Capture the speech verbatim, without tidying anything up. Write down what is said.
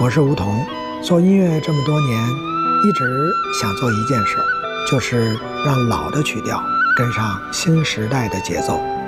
我是吴桐，做音乐这么多年，一直想做一件事，就是让老的曲调跟上新时代的节奏。